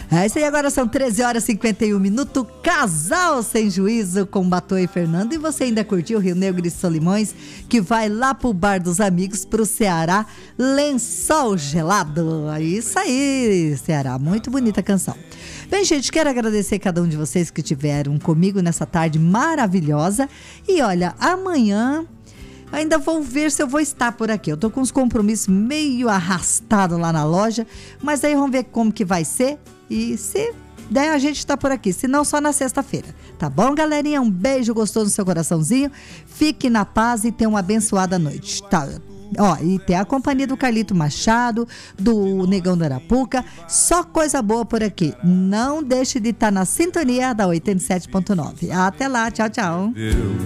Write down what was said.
É isso aí, agora são 13 horas e 51 minutos. Casal Sem Juízo com Batoa e Fernando. E você ainda curtiu Rio Negro e Solimões, que vai lá pro Bar dos Amigos, pro Ceará, Lençol Gelado. Isso aí, Ceará, muito bonita a canção. Bem, gente, quero agradecer cada um de vocês que estiveram comigo nessa tarde maravilhosa. E olha, amanhã ainda vou ver se eu vou estar por aqui. Eu tô com uns compromissos meio arrastados lá na loja, mas aí vamos ver como que vai ser. E se der, a gente tá por aqui. Se não, só na sexta-feira. Tá bom, galerinha? Um beijo gostoso no seu coraçãozinho. Fique na paz e tenha uma abençoada noite. Tá? Ó, e tem a companhia do Carlito Machado, do Negão da Arapuca. Só coisa boa por aqui. Não deixe de estar na sintonia da 87.9. Até lá. Tchau, tchau.